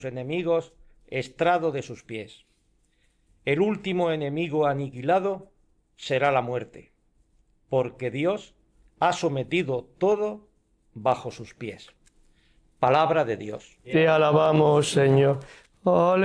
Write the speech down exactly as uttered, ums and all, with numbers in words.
enemigos estrado de sus pies. El último enemigo aniquilado será la muerte, porque Dios ha sometido todo bajo sus pies. Palabra de Dios. Te alabamos, Señor. Aleluya.